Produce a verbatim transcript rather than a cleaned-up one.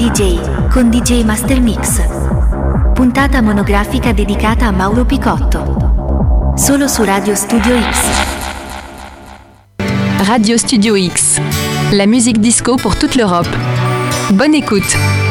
D J con D J Master Mix. Puntata monografica dedicata a Mauro Picotto. Solo su Radio Studio X. Radio Studio X. La musique disco pour toute l'Europe. Bonne écoute.